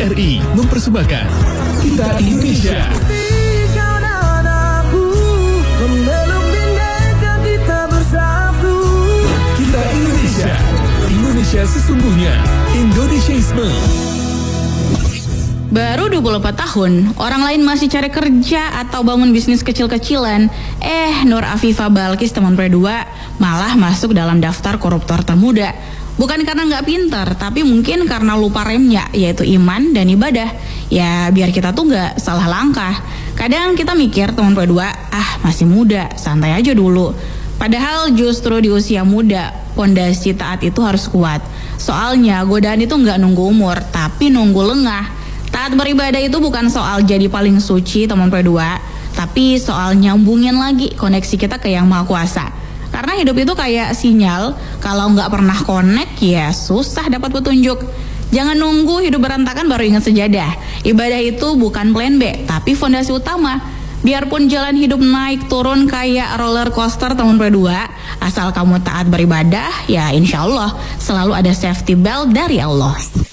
RRI mempersembahkan Kita Indonesia. Kita Indonesia, Indonesia sesungguhnya, Indonesiaisme. Baru 24 tahun, orang lain masih cari kerja atau bangun bisnis kecil-kecilan. Nur Afifah Balkis teman P2 malah masuk dalam daftar koruptor termuda. Bukan karena nggak pintar, tapi mungkin karena lupa remnya, yaitu iman dan ibadah. Ya biar kita tuh nggak salah langkah. Kadang kita mikir teman P2, masih muda, santai aja dulu. Padahal justru di usia muda, pondasi taat itu harus kuat. Soalnya godaan itu nggak nunggu umur, tapi nunggu lengah. Taat beribadah itu bukan soal jadi paling suci teman P2, tapi soal nyambungin lagi koneksi kita ke Yang Maha Kuasa. Karena hidup itu kayak sinyal, kalau nggak pernah connect ya susah dapat petunjuk. Jangan nunggu hidup berantakan baru ingat sejadah. Ibadah itu bukan plan B, tapi fondasi utama. Biarpun jalan hidup naik turun kayak roller coaster teman P2, asal kamu taat beribadah, ya insya Allah selalu ada safety belt dari Allah.